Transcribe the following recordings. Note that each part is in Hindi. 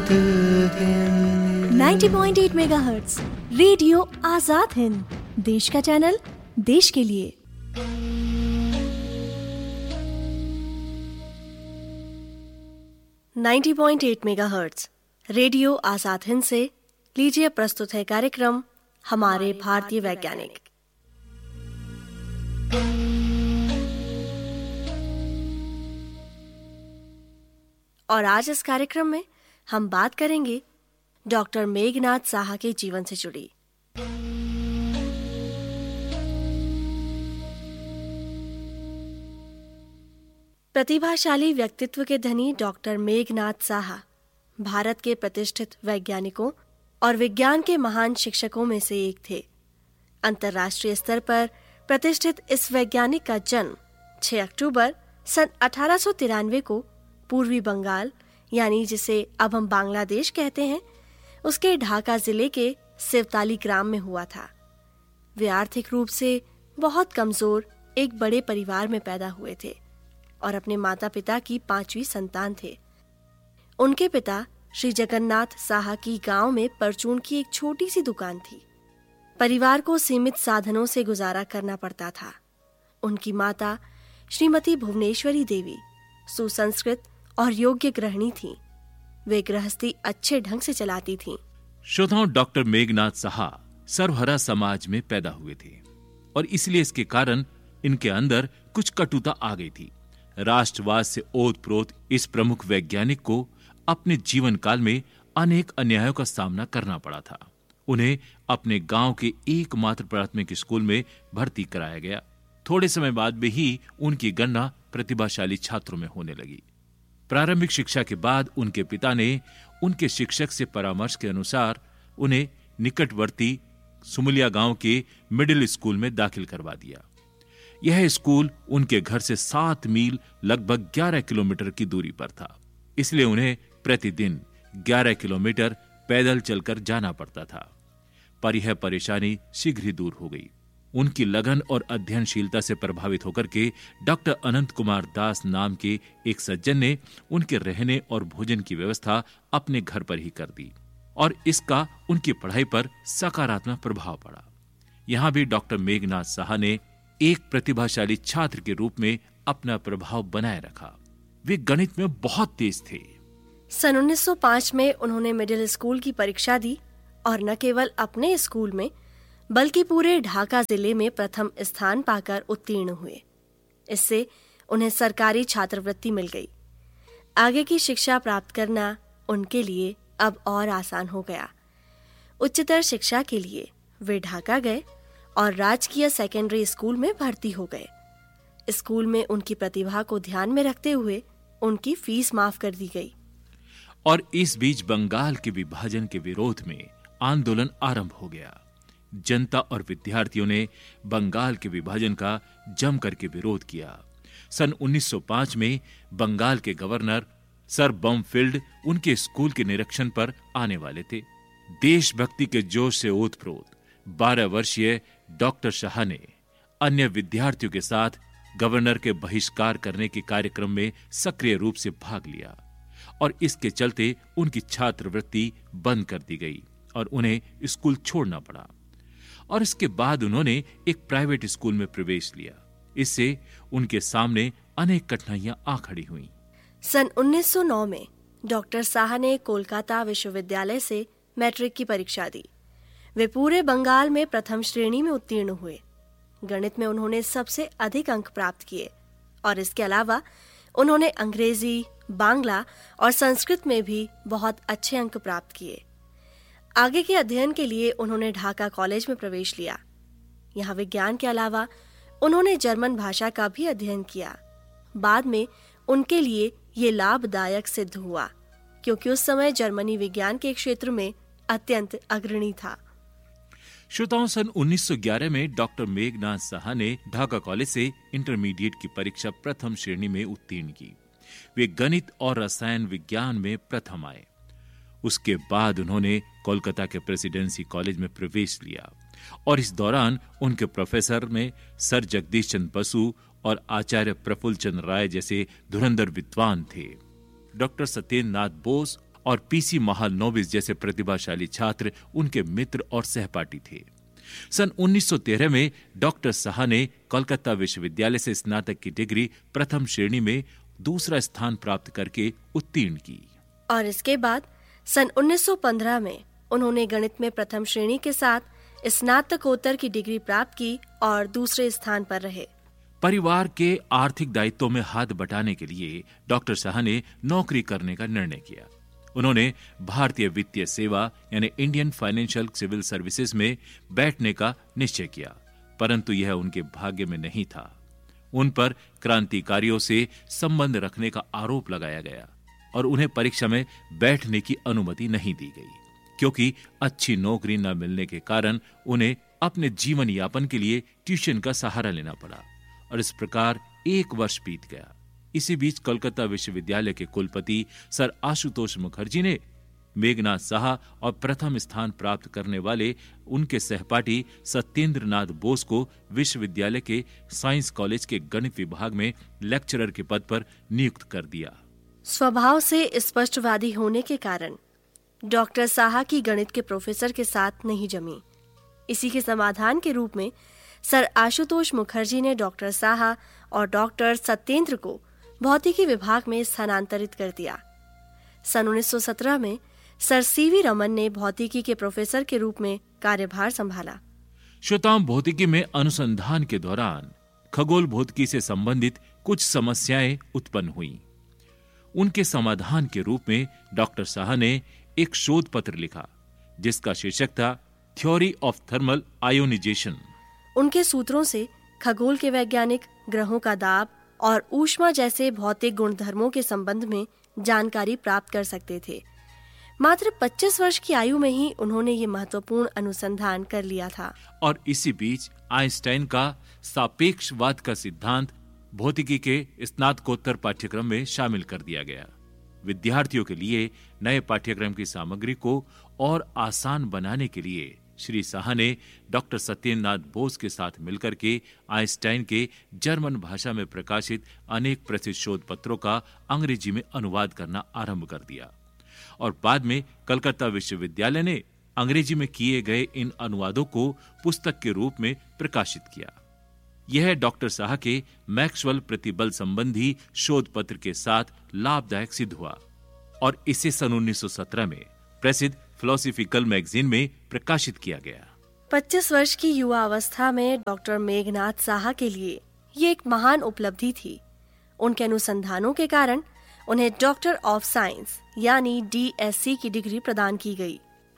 90.8 मेगाहर्ट्ज रेडियो आजाद हिंद, देश का चैनल, देश के लिए। Ninety 90.8 megahertz radio Azad Hind से लीजिए प्रस्तुत है कार्यक्रम हमारे भारतीय वैज्ञानिक। और आज इस कार्यक्रम में हम बात करेंगे डॉक्टर मेघनाथ साहा के जीवन से जुड़ी। प्रतिभाशाली व्यक्तित्व के धनी डॉक्टर मेघनाथ साहा भारत के प्रतिष्ठित वैज्ञानिकों और विज्ञान के महान शिक्षकों में से एक थे। अंतर्राष्ट्रीय स्तर पर प्रतिष्ठित इस वैज्ञानिक का जन्म 6 अक्टूबर सन 1893 को पूर्वी बंगाल, यानी जिसे अब हम बांग्लादेश कहते हैं, उसके ढाका जिले के सिवताली ग्राम में हुआ था। वे आर्थिक रूप से बहुत कमजोर एक बड़े परिवार में पैदा हुए थे और अपने माता पिता की 5वीं संतान थे। उनके पिता श्री जगन्नाथ साहा की गांव में परचून की एक छोटी सी दुकान थी। परिवार को सीमित साधनों से गुजारा करना पड़ता था। उनकी माता श्रीमती भुवनेश्वरी देवी सुसंस्कृत और योग्य गृहिणी थीं। वे गृहस्थी अच्छे ढंग से चलाती थीं। श्रोताओं, डॉक्टर मेघनाथ साहा सर्वहरा समाज में पैदा हुए थे और इसलिए इसके कारण इनके अंदर कुछ कटुता आ गई थी। राष्ट्रवाद से ओतप्रोत इस प्रमुख वैज्ञानिक को अपने जीवन काल में अनेक अन्यायों का सामना करना पड़ा था। उन्हें अपने गांव के एकमात्र प्राथमिक स्कूल में भर्ती कराया गया। थोड़े समय बाद में ही उनकी गणना प्रतिभाशाली छात्रों में होने लगी। प्रारंभिक शिक्षा के बाद उनके पिता ने उनके शिक्षक से परामर्श के अनुसार उन्हें निकटवर्ती सुमुलिया गांव के मिडिल स्कूल में दाखिल करवा दिया। यह स्कूल उनके घर से 7 मील लगभग 11 किलोमीटर की दूरी पर था, इसलिए उन्हें प्रतिदिन 11 किलोमीटर पैदल चलकर जाना पड़ता था। पर यह परेशानी शीघ्र ही दूर हो गई। उनकी लगन और अध्ययनशीलता से प्रभावित होकर के डॉक्टर अनंत कुमार दास नाम के एक सज्जन ने उनके रहने और भोजन की व्यवस्था अपने घर पर ही कर दी और इसका उनकी पढ़ाई पर सकारात्मक प्रभाव पड़ा। यहां भी डॉक्टर मेघनाथ साहा ने एक प्रतिभाशाली छात्र के रूप में अपना प्रभाव बनाए रखा। वे गणित में बहुत तेज थे। सन 1905 में उन्होंने मिडिल स्कूल की परीक्षा दी और न केवल अपने स्कूल में बल्कि पूरे ढाका जिले में प्रथम स्थान पाकर उत्तीर्ण हुए। इससे उन्हें सरकारी छात्रवृत्ति मिल गई। आगे की शिक्षा प्राप्त करना उनके लिए अब और आसान हो गया। उच्चतर शिक्षा के लिए वे ढाका गए और राजकीय सेकेंडरी स्कूल में भर्ती हो गए। स्कूल में उनकी प्रतिभा को ध्यान में रखते हुए उनकी फीस माफ कर दी गई। और इस बीच बंगाल के विभाजन के विरोध में आंदोलन आरंभ हो गया। जनता और विद्यार्थियों ने बंगाल के विभाजन का जम करके विरोध किया। सन 1905 में बंगाल के गवर्नर सर बमफील्ड उनके स्कूल के निरीक्षण पर आने वाले थे। देशभक्ति के जोश से ओतप्रोत 12 वर्षीय डॉक्टर शाह ने अन्य विद्यार्थियों के साथ गवर्नर के बहिष्कार करने के कार्यक्रम में सक्रिय रूप से भाग लिया और इसके चलते उनकी छात्रवृत्ति बंद कर दी गई और उन्हें स्कूल छोड़ना पड़ा। और इसके बाद उन्होंने एक प्राइवेट स्कूल में प्रवेश लिया। इससे उनके सामने अनेक कठिनाइयां आ खड़ी हुई। सन 1909 में डॉक्टर साहा ने कोलकाता विश्वविद्यालय से मैट्रिक की परीक्षा दी। वे पूरे बंगाल में प्रथम श्रेणी में उत्तीर्ण हुए। गणित में उन्होंने सबसे अधिक अंक प्राप्त किए और इसके अलावा उन्होंने अंग्रेजी, बांग्ला और संस्कृत में भी बहुत अच्छे अंक प्राप्त किए। आगे के अध्ययन के लिए उन्होंने ढाका कॉलेज में प्रवेश लिया। यहाँ विज्ञान के अलावा उन्होंने जर्मन भाषा का भी अध्ययन किया। बाद में उनके लिए ये लाभदायक सिद्ध हुआ क्योंकि उस समय जर्मनी विज्ञान के क्षेत्र में अत्यंत अग्रणी था। श्रोताओं, सन 1911 में डॉक्टर मेघनाथ साहा ने ढाका कॉलेज से इंटरमीडिएट की परीक्षा प्रथम श्रेणी में उत्तीर्ण की। वे गणित और रसायन विज्ञान में प्रथम आए। उसके बाद उन्होंने कोलकाता के प्रेसिडेंसी कॉलेज में प्रवेश लिया और इस दौरान उनके प्रोफेसर में सर जगदीश चंद्र बसु और आचार्य प्रफुल्ल चंद्र राय जैसे धुरंधर विद्वान थे। डॉक्टर सत्येंद्र नाथ बोस और पीसी महालनोबिस जैसे प्रतिभाशाली छात्र उनके मित्र और सहपाठी थे। सन 1913 में डॉक्टर साहा ने कोलकाता विश्वविद्यालय से स्नातक की डिग्री प्रथम श्रेणी में दूसरा स्थान प्राप्त करके उत्तीर्ण की। और इसके बाद सन 1915 में उन्होंने गणित में प्रथम श्रेणी के साथ स्नातकोत्तर की डिग्री प्राप्त की और दूसरे स्थान पर रहे। परिवार के आर्थिक दायित्वों में हाथ बटाने के लिए डॉक्टर साहा ने नौकरी करने का निर्णय किया। उन्होंने भारतीय वित्तीय सेवा यानी इंडियन फाइनेंशियल सिविल सर्विसेज में बैठने का निश्चय किया, परंतु यह उनके भाग्य में नहीं था। उन पर क्रांतिकारियों से संबंध रखने का आरोप लगाया गया और उन्हें परीक्षा में बैठने की अनुमति नहीं दी गई, क्योंकि अच्छी नौकरी न मिलने के कारण उन्हें अपने जीवन यापन के लिए ट्यूशन का सहारा लेना पड़ा और इस प्रकार 1 वर्ष बीत गया। इसी बीच कोलकाता विश्वविद्यालय के कुलपति सर आशुतोष मुखर्जी ने मेघनाथ साहा और प्रथम स्थान प्राप्त करने वाले उनके सहपाठी सत्येंद्र नाथ बोस को विश्वविद्यालय के साइंस कॉलेज के गणित विभाग में लेक्चरर के पद पर नियुक्त कर दिया। स्वभाव से स्पष्टवादी होने के कारण डॉक्टर साहा की गणित के प्रोफेसर के साथ नहीं जमी। इसी के समाधान के रूप में सर आशुतोष मुखर्जी ने डॉक्टर साहा और डॉक्टर सत्येंद्र को भौतिकी विभाग में स्थानांतरित कर दिया। सन 1917 में सर सीवी रमन ने भौतिकी के प्रोफेसर के रूप में कार्यभार संभाला। श्रोताओं, भौतिकी में अनुसंधान के दौरान खगोल भौतिकी से संबंधित कुछ समस्याएं उत्पन्न हुई। उनके समाधान के रूप में डॉक्टर साहा ने एक शोध पत्र लिखा जिसका शीर्षक था थ्योरी ऑफ थर्मल आयोनाइजेशन। उनके सूत्रों से खगोल के वैज्ञानिक ग्रहों का दाब और ऊष्मा जैसे भौतिक गुणधर्मों के संबंध में जानकारी प्राप्त कर सकते थे। मात्र 25 वर्ष की आयु में ही उन्होंने ये महत्वपूर्ण अनुसंधान कर लिया था। और इसी बीच आइंस्टाइन का सापेक्षवाद का सिद्धांत भौतिकी के स्नातकोत्तर पाठ्यक्रम में शामिल कर दिया गया। विद्यार्थियों के लिए नए पाठ्यक्रम की सामग्री को और आसान बनाने के लिए श्री साहा ने डॉक्टर सत्येंद्र नाथ बोस के साथ मिलकर के आइंस्टाइन के जर्मन भाषा में प्रकाशित अनेक प्रसिद्ध शोध पत्रों का अंग्रेजी में अनुवाद करना आरंभ कर दिया और बाद में कलकत्ता विश्वविद्यालय ने अंग्रेजी में किए गए इन अनुवादों को पुस्तक के रूप में प्रकाशित किया। यह डॉक्टर साहा के मैक्सवेल प्रतिबल संबंधी शोध पत्र के साथ लाभदायक सिद्ध हुआ और इसे सन 1917 में प्रसिद्ध फिलोसॉफिकल मैगजीन में प्रकाशित किया गया। 25 वर्ष की युवा अवस्था में डॉक्टर मेघनाथ साहा के लिए ये एक महान उपलब्धि थी। उनके अनुसंधानों के कारण उन्हें डॉक्टर ऑफ साइंस यानी DSc की डिग्री प्रदान की गई।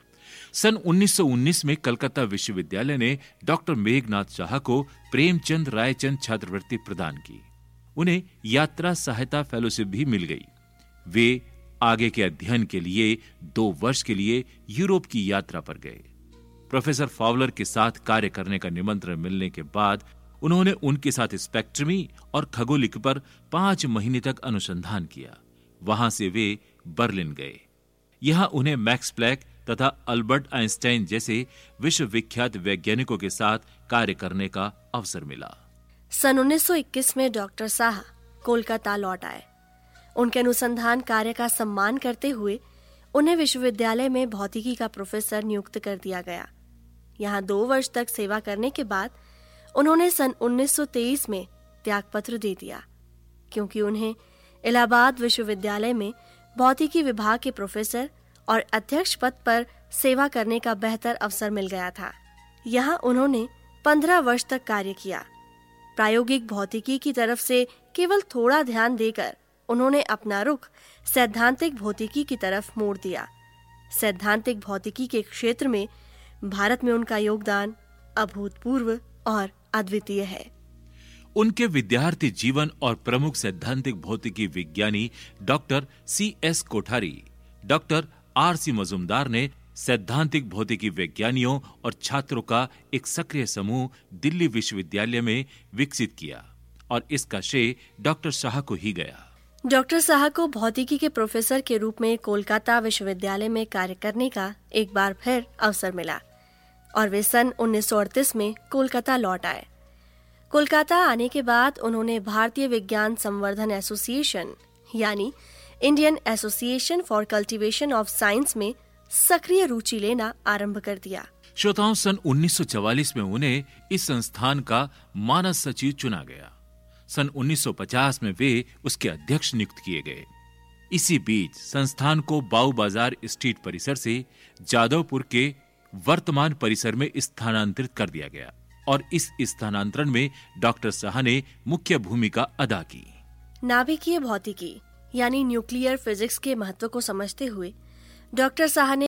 सन 1919 में कलकत्ता विश्वविद्यालय ने डॉक्टर मेघनाथ साहा को प्रेमचंद रायचंद छात्रवृत्ति प्रदान की। उन्हें यात्रा सहायता फेलोशिप भी मिल गई। वे आगे के अध्ययन के लिए 2 वर्ष के लिए यूरोप की यात्रा पर गए। प्रोफेसर फावलर के साथ कार्य करने का निमंत्रण मिलने के बाद उन्होंने उनके साथ स्पेक्ट्रमी और खगोलिकी पर 5 महीने तक अनुसंधान किया। वहां से वे बर्लिन गए। यहां उन्हें मैक्स प्लैंक तथा अल्बर्ट आइंस्टाइन जैसे विश्वविख्यात वैज्ञानिकों के साथ कार्य करने का अवसर मिला। सन 1921 में डॉक्टर साहा कोलकाता लौट आए। उनके अनुसंधान कार्य का सम्मान करते हुए उन्हें विश्वविद्यालय में भौतिकी का प्रोफेसर नियुक्त कर दिया गया। यहाँ 2 वर्ष तक सेवा करने के बाद उन्होंने सन 1923 में त्यागपत्र दे दिया, क्योंकि उन्हें इलाहाबाद विश्वविद्यालय में भौतिकी विभाग के प्रोफेसर और अध्यक्ष पद पर सेवा करने का बेहतर अवसर मिल गया था। यहाँ उन्होंने 15 वर्ष तक कार्य किया। प्रायोगिक भौतिकी की तरफ से केवल थोड़ा ध्यान देकर उन्होंने अपना रुख सैद्धांतिक भौतिकी की तरफ मोड़ दिया। सैद्धांतिक भौतिकी के क्षेत्र में भारत में उनका योगदान अभूतपूर्व और अद्वितीय है। उनके विद्यार्थी जीवन और प्रमुख सैद्धांतिक भौतिकी विज्ञानी doctor CS Kothari, doctor RC Majumdar ने सैद्धांतिक भौतिकी वैज्ञानियों और छात्रों का एक सक्रिय समूह दिल्ली विश्वविद्यालय में विकसित किया और इसका श्रेय डॉक्टर साहा को ही गया। डॉक्टर साहा को भौतिकी के प्रोफेसर के रूप में कोलकाता विश्वविद्यालय में कार्य करने का एक बार फिर अवसर मिला और वे सन 1938 में कोलकाता लौट आए। कोलकाता आने के बाद उन्होंने भारतीय विज्ञान संवर्धन एसोसिएशन यानी Indian association for cultivation of science में सक्रिय रुचि लेना आरंभ कर दिया। श्रोताओं, सन 1944 में उन्हें इस संस्थान का मानद सचिव चुना गया। सन 1950 में वे उसके अध्यक्ष नियुक्त किए गए। इसी बीच संस्थान को बाऊ बाजार स्ट्रीट परिसर से जादवपुर के वर्तमान परिसर में स्थानांतरित कर दिया गया और इस स्थानांतरण में डॉक्टर साहा ने मुख्य भूमिका अदा की। नाभिकीय भौतिकी यानी न्यूक्लियर फिजिक्स के महत्व को समझते हुए डॉक्टर साहा ने